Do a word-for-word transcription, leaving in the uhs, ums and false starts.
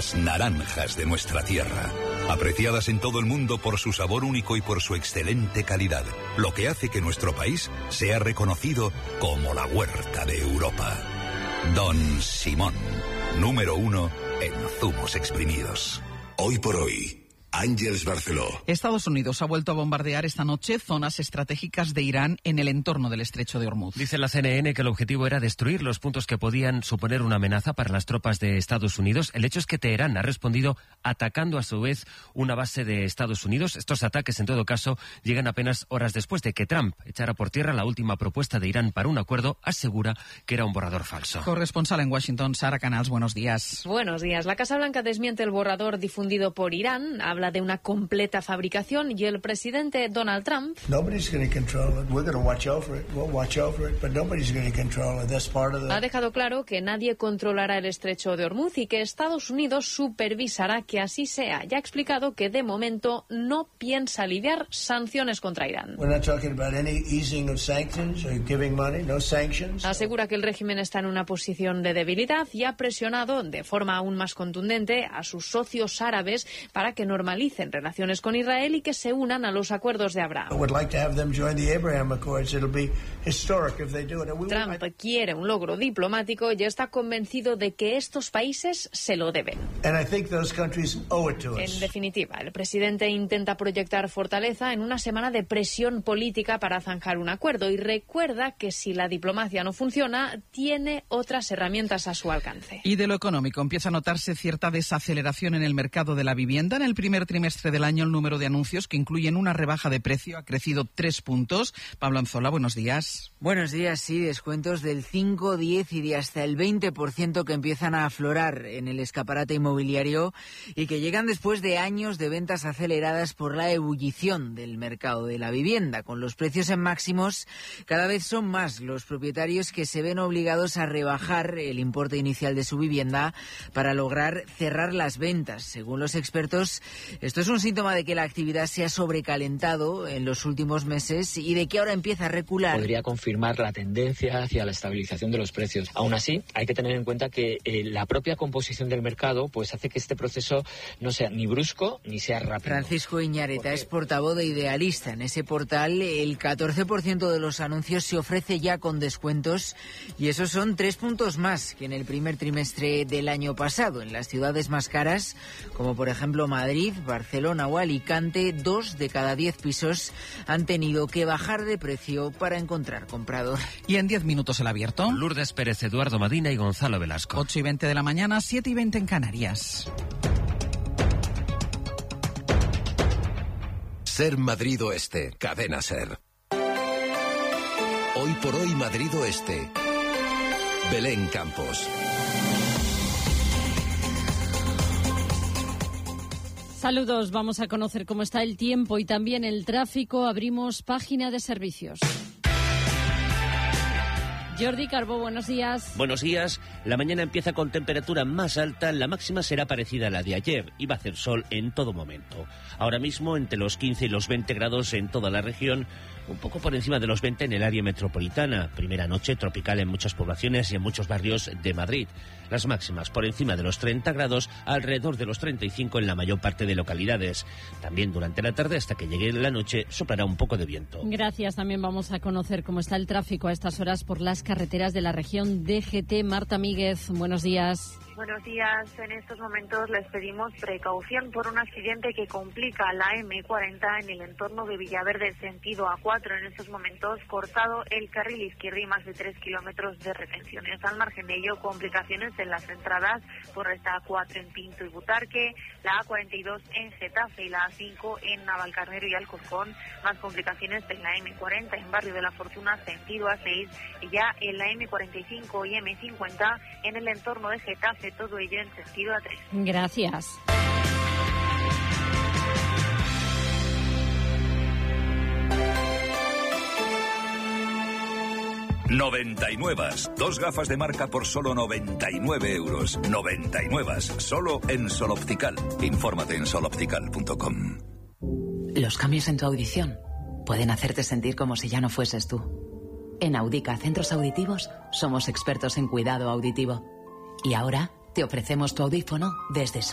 las naranjas de nuestra tierra. Apreciadas en todo el mundo por su sabor único y por su excelente calidad, lo que hace que nuestro país sea reconocido como la huerta de Europa. Don Simón, número uno en zumos exprimidos. Hoy por hoy, Ángels Barceló. Estados Unidos ha vuelto a bombardear esta noche zonas estratégicas de Irán en el entorno del estrecho de Hormuz. Dice la C N N que el objetivo era destruir los puntos que podían suponer una amenaza para las tropas de Estados Unidos. El hecho es que Teherán ha respondido atacando a su vez una base de Estados Unidos. Estos ataques, en todo caso, llegan apenas horas después de que Trump echara por tierra la última propuesta de Irán para un acuerdo. Asegura que era un borrador falso. Corresponsal en Washington, Sara Canals, buenos días. Buenos días. La Casa Blanca desmiente el borrador difundido por Irán. Habla de una completa fabricación y el presidente Donald Trump ha dejado claro que nadie controlará el estrecho de Hormuz y que Estados Unidos supervisará que así sea. Ya ha explicado que de momento no piensa aliviar sanciones contra Irán. Asegura que el régimen está en una posición de debilidad y ha presionado de forma aún más contundente a sus socios árabes para que normalicen relaciones con Israel y que se unan a los acuerdos de Abraham. Trump quiere un logro diplomático y está convencido de que estos países se lo deben. En definitiva, el presidente intenta proyectar fortaleza en una semana de presión política para zanjar un acuerdo y recuerda que si la diplomacia no funciona, tiene otras herramientas a su alcance. Y de lo económico, empieza a notarse cierta desaceleración en el mercado de la vivienda. En el primer trimestre del año, el número de anuncios que incluyen una rebaja de precio ha crecido tres puntos. Pablo Anzola, buenos días. Buenos días, sí, descuentos del cinco, diez y de hasta el veinte por ciento que empiezan a aflorar en el escaparate inmobiliario y que llegan después de años de ventas aceleradas por la ebullición del mercado de la vivienda. Con los precios en máximos, cada vez son más los propietarios que se ven obligados a rebajar el importe inicial de su vivienda para lograr cerrar las ventas. Según los expertos, esto es un síntoma de que la actividad se ha sobrecalentado en los últimos meses y de que ahora empieza a recular. Podría confirmar la tendencia hacia la estabilización de los precios. Aún así, hay que tener en cuenta que eh, la propia composición del mercado pues hace que este proceso no sea ni brusco ni sea rápido. Francisco Iñareta es portavoz de Idealista. En ese portal, el catorce por ciento de los anuncios se ofrece ya con descuentos y esos son tres puntos más que en el primer trimestre del año pasado. En las ciudades más caras, como por ejemplo Madrid, Barcelona o Alicante, dos de cada diez pisos han tenido que bajar de precio para encontrar comprador. Y en diez minutos el abierto. Lourdes Pérez, Eduardo Madina y Gonzalo Velasco. ocho y veinte de la mañana, siete y veinte en Canarias. Ser Madrid Oeste, Cadena Ser. Hoy por hoy Madrid Oeste. Belén Campos. Saludos, vamos a conocer cómo está el tiempo y también el tráfico. Abrimos página de servicios. Jordi Carbó, buenos días. Buenos días. La mañana empieza con temperatura más alta. La máxima será parecida a la de ayer y va a hacer sol en todo momento. Ahora mismo entre los quince y los veinte grados en toda la región, un poco por encima de los veinte en el área metropolitana. Primera noche tropical en muchas poblaciones y en muchos barrios de Madrid. Las máximas por encima de los treinta grados, alrededor de los treinta y cinco en la mayor parte de localidades. También durante la tarde hasta que llegue la noche soplará un poco de viento. Gracias. También vamos a conocer cómo está el tráfico a estas horas por las carreteras de la región D G T. Marta Míguez, buenos días. Buenos días. En estos momentos les pedimos precaución por un accidente que complica la eme cuarenta en el entorno de Villaverde, sentido A cuatro. En estos momentos cortado el carril izquierdo y más de tres kilómetros de retenciones. Al margen de ello, complicaciones en las entradas por esta A cuatro en Pinto y Butarque, la A cuarenta y dos en Getafe y la A cinco en Navalcarnero y Alcorcón. Más complicaciones en la eme cuarenta en Barrio de la Fortuna, sentido A seis, y ya en la eme cuarenta y cinco y eme cincuenta en el entorno de Getafe, todo ello en sentido A tres. Gracias. noventa y nueve. Dos gafas de marca por solo noventa y nueve euros. noventa y nueve. Solo en Sol Optical. Infórmate en sol optical punto com. Los cambios en tu audición pueden hacerte sentir como si ya no fueses tú. En Audica Centros Auditivos somos expertos en cuidado auditivo. Y ahora te ofrecemos tu audífono desde